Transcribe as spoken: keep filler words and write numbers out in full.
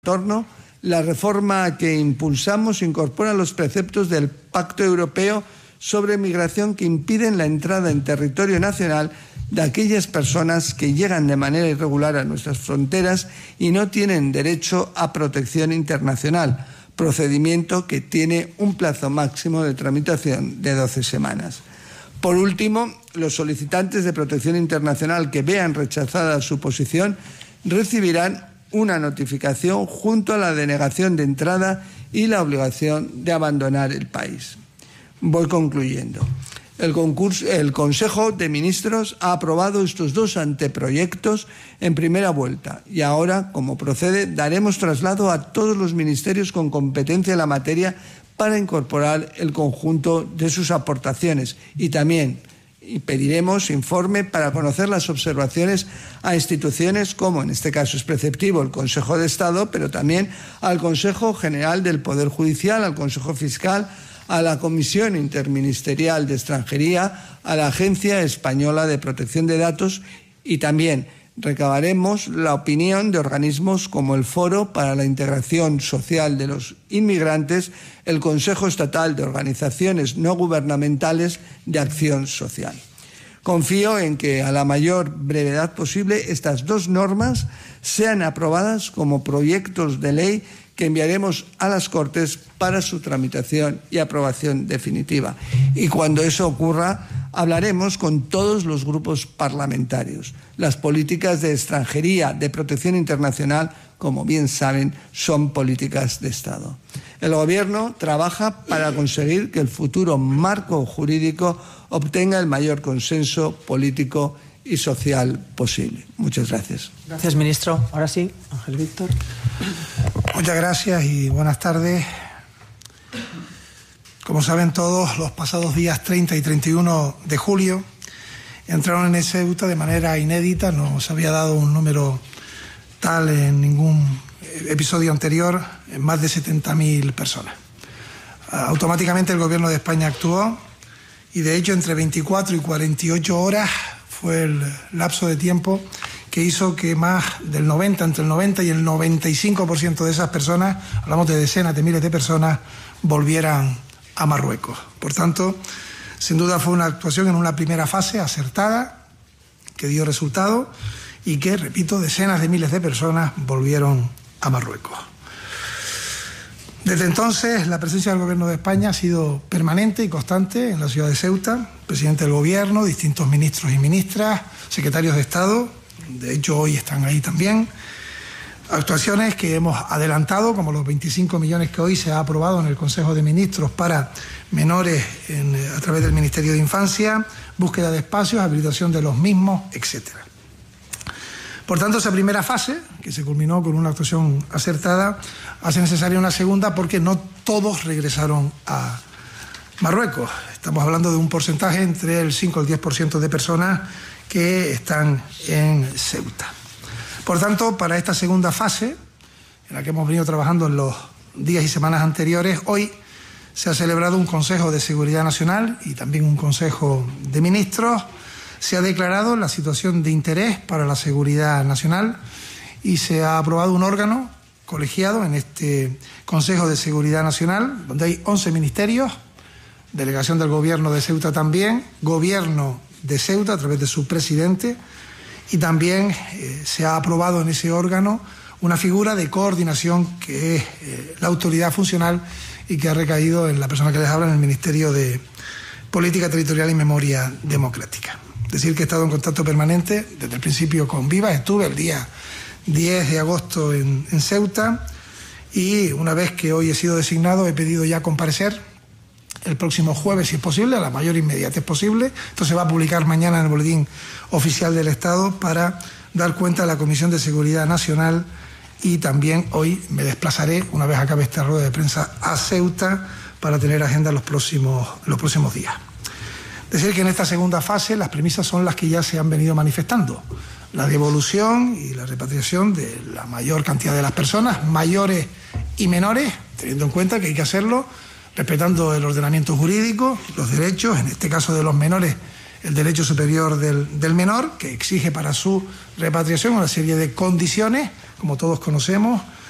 torno, la reforma que impulsamos incorpora los preceptos del Pacto Europeo sobre Migración que impiden la entrada en territorio nacional de aquellas personas que llegan de manera irregular a nuestras fronteras y no tienen derecho a protección internacional, procedimiento que tiene un plazo máximo de tramitación de doce semanas. Por último, los solicitantes de protección internacional que vean rechazada su posición recibirán una notificación junto a la denegación de entrada y la obligación de abandonar el país. Voy concluyendo. El, concurso, el Consejo de Ministros ha aprobado estos dos anteproyectos en primera vuelta y ahora, como procede, daremos traslado a todos los ministerios con competencia en la materia para incorporar el conjunto de sus aportaciones y también y pediremos informe para conocer las observaciones a instituciones como, en este caso es preceptivo, el Consejo de Estado, pero también al Consejo General del Poder Judicial, al Consejo Fiscal, a la Comisión Interministerial de Extranjería, a la Agencia Española de Protección de Datos y también recabaremos la opinión de organismos como el Foro para la Integración Social de los Inmigrantes, el Consejo Estatal de Organizaciones No Gubernamentales de Acción Social. Confío en que a la mayor brevedad posible estas dos normas sean aprobadas como proyectos de ley que enviaremos a las Cortes para su tramitación y aprobación definitiva. Y cuando eso ocurra, hablaremos con todos los grupos parlamentarios. Las políticas de extranjería, de protección internacional, como bien saben, son políticas de Estado. El Gobierno trabaja para conseguir que el futuro marco jurídico obtenga el mayor consenso político y social posible. Muchas gracias. Gracias, ministro. Ahora sí, Ángel Víctor. Muchas gracias y buenas tardes. Como saben todos, los pasados días treinta y treinta y uno de julio entraron en Ceuta de manera inédita, no se había dado un número tal en ningún episodio anterior, en más de setenta mil personas. Automáticamente el Gobierno de España actuó y de hecho entre veinticuatro y cuarenta y ocho horas fue el lapso de tiempo que hizo que más del noventa, entre el noventa y el noventa y cinco por ciento de esas personas, hablamos de decenas de miles de personas, volvieran a Marruecos. Por tanto, sin duda fue una actuación en una primera fase acertada, que dio resultado y que, repito, decenas de miles de personas volvieron a Marruecos. Desde entonces, la presencia del Gobierno de España ha sido permanente y constante en la ciudad de Ceuta. El presidente del Gobierno, distintos ministros y ministras, secretarios de Estado, de hecho hoy están ahí también. Actuaciones que hemos adelantado, como los veinticinco millones que hoy se ha aprobado en el Consejo de Ministros para menores en, a través del Ministerio de Infancia, búsqueda de espacios, habilitación de los mismos, etcétera. Por tanto, esa primera fase, que se culminó con una actuación acertada, hace necesaria una segunda porque no todos regresaron a Marruecos. Estamos hablando de un porcentaje entre el cinco y el diez por ciento de personas que están en Ceuta. Por tanto, para esta segunda fase, en la que hemos venido trabajando en los días y semanas anteriores, hoy se ha celebrado un Consejo de Seguridad Nacional y también un Consejo de Ministros. Se ha declarado la situación de interés para la seguridad nacional y se ha aprobado un órgano colegiado en este Consejo de Seguridad Nacional, donde hay once ministerios, delegación del Gobierno de Ceuta también, Gobierno de Ceuta a través de su presidente, y también eh, se ha aprobado en ese órgano una figura de coordinación que es eh, la autoridad funcional y que ha recaído en la persona que les habla en el Ministerio de Política Territorial y Memoria Democrática. Decir que he estado en contacto permanente desde el principio con Viva, estuve el día diez de agosto en, en Ceuta y una vez que hoy he sido designado he pedido ya comparecer el próximo jueves, si es posible, a la mayor inmediatez posible. Esto se va a publicar mañana en el Boletín Oficial del Estado para dar cuenta a la Comisión de Seguridad Nacional y también hoy me desplazaré, una vez acabe esta rueda de prensa, a Ceuta para tener agenda los próximos, los próximos días. Decir que en esta segunda fase las premisas son las que ya se han venido manifestando. La devolución y la repatriación de la mayor cantidad de las personas, mayores y menores, teniendo en cuenta que hay que hacerlo respetando el ordenamiento jurídico, los derechos, en este caso de los menores, el derecho superior del, del menor, que exige para su repatriación una serie de condiciones, como todos conocemos,